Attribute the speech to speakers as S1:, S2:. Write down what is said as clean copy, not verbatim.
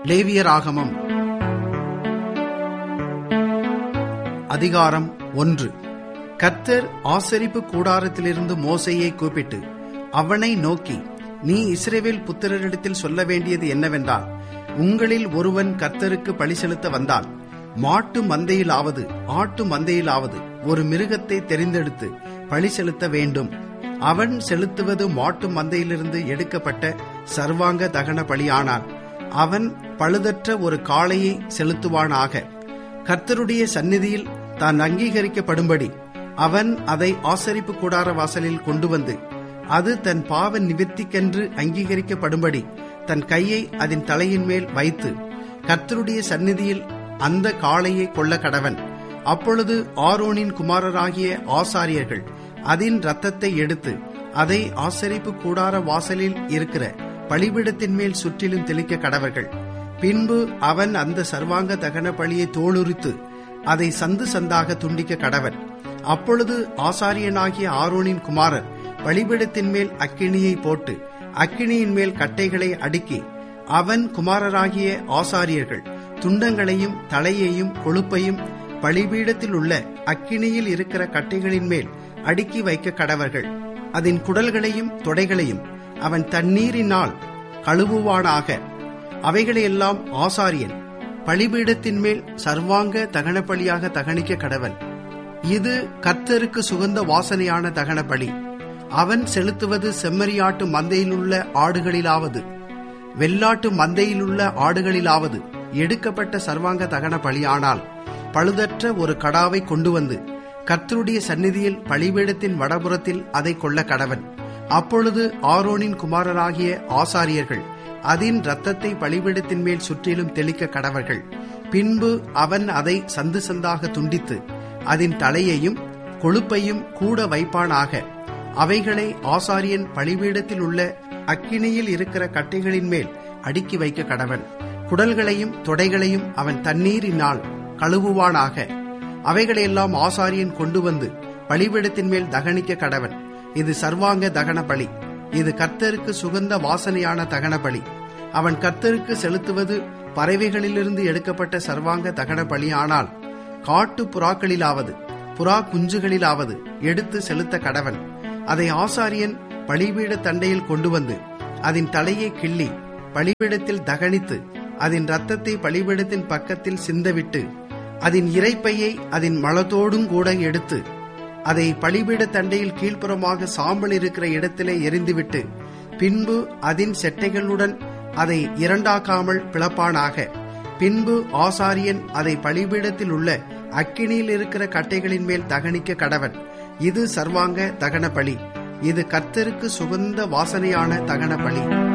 S1: லேவியராகமம் அதிகாரம் 1. கர்த்தர் ஆசரிப்பு கூடாரத்திலிருந்து மோசேயை கூப்பிட்டு அவனை நோக்கி, நீ இஸ்ரவேல் புத்திரரிடத்தில் சொல்ல வேண்டியது என்னவென்றால், உங்களில் ஒருவன் கர்த்தருக்கு பலி செலுத்த வந்தால், மாட்டு மந்தையிலாவது ஆட்டு மந்தையிலாவது ஒரு மிருகத்தை தெரிந்தெடுத்து பலி செலுத்த வேண்டும். அவன் செலுத்துவது மாட்டு மந்தையிலிருந்து எடுக்கப்பட்ட சர்வாங்க தகன பலியானால் அவன் பழுதற்ற ஒரு காளையை செலுத்துவானாக. கர்த்தருடைய சந்நிதியில் தான் அங்கீகரிக்கப்படும்படி அவன் அதை ஆசரிப்பு கூடார வாசலில் கொண்டு வந்து, அது தன் பாவ நிவர்த்திக்கென்று அங்கீகரிக்கப்படும்படி தன் கையை அதன் தலையின் மேல் வைத்து கர்த்தருடைய சந்நிதியில் அந்த காளையை கொல்ல கடவன். அப்பொழுது ஆரோனின் குமாரராகிய ஆசாரியர்கள் அதன் இரத்தத்தை எடுத்து அதை ஆசரிப்பு கூடார வாசலில் இருக்கிற பலிபீடத்தின் மேல் சுற்றிலும் தெளிக்க கடவர்கள். பின்பு அவன் அந்த சர்வாங்க தகன பலியை தோலுரித்து அதை சந்து சந்தாக துண்டிக்க கடவன். அப்பொழுது ஆசாரியனாகிய ஆரோனின் குமாரர் பலிபீடத்தின் மேல் அக்கினியை போட்டு அக்கினியின் மேல் கட்டைகளை அடுக்கி, அவன் குமாரராகிய ஆசாரியர்கள் துண்டங்களையும் தலையையும் கொழுப்பையும் பலிபீடத்தில் உள்ள அக்கினியில் இருக்கிற கட்டைகளின் மேல் அடுக்கி வைக்க கடவர்கள். அதன் குடல்களையும் தொடைகளையும் அவன் தண்ணீரினால் கழுவுவானாக. அவைகளையெல்லாம் ஆசாரியன் பலிபீடத்தின் மேல் சர்வாங்க தகன பலியாக தகனிக்க கடவன். இது கர்த்தருக்கு சுகந்த வாசனையான தகன பலி. அவன் செலுத்துவது செம்மறியாட்டு மந்தையிலுள்ள ஆடுகளிலாவது வெள்ளாட்டு மந்தையிலுள்ள ஆடுகளிலாவது எடுக்கப்பட்ட சர்வாங்க தகன பலியானால் பழுதற்ற ஒரு கடாவை கொண்டு வந்து கர்த்தருடைய சந்நிதியில் பலிபீடத்தின் வடபுறத்தில் அதை கொல்ல கடவன். அப்பொழுது ஆரோனின் குமாரராகிய ஆசாரியர்கள் அதன் இரத்தத்தை பலிபீடத்தின் மேல் சுற்றிலும் தெளிக்க கடவர்கள். பின்பு அவன் அதை சந்து சந்தாக துண்டித்து அதன் தலையையும் கொழுப்பையும் கூட வைப்பானாக. அவைகளை ஆசாரியன் பலிபீடத்தில் உள்ள அக்கினியில் இருக்கிற கட்டைகளின் மேல் அடுக்கி வைக்க கடவன். குடல்களையும் தொடைகளையும் அவன் தண்ணீரினால் கழுவுவானாக. அவைகளையெல்லாம் ஆசாரியன் கொண்டு வந்து பலிபீடத்தின் மேல் தகனிக்க கடவன். இது சர்வாங்க தகன பலி. இது கர்த்தருக்கு சுகந்த வாசனையான தகன பலி. அவன் கர்த்தருக்கு செலுத்துவது பறவைகளிலிருந்து எடுக்கப்பட்ட சர்வாங்க தகன பலியானால் காட்டு புறாக்களிலாவது புறா குஞ்சுகளிலாவது எடுத்து செலுத்த கடவன். அதை ஆசாரியன் பலிபீட தண்டையில் கொண்டு வந்து அதன் தலையை கிள்ளி பலிபீடத்தில் தகனித்து அதன் இரத்தத்தை பலிபீடத்தின் பக்கத்தில் சிந்தவிட்டு அதன் இறைப்பையை அதன் மலத்தோடும் கூட எடுத்து அதை பலிபீட தண்டையில் கீழ்ப்புறமாக சாம்பல் இருக்கிற இடத்திலே எரிந்துவிட்டு பின்பு அதன் செட்டைகளுடன் அதை இரண்டாக்காமல் பிளப்பானாக. பின்பு ஆசாரியன் அதை பலிபீடத்தில் உள்ள அக்கினியில் இருக்கிற கட்டைகளின் மேல் தகனிக்க கடவன். இது சர்வாங்க தகன பலி. இது கர்த்தருக்கு சுகந்த வாசனையான தகன பலி.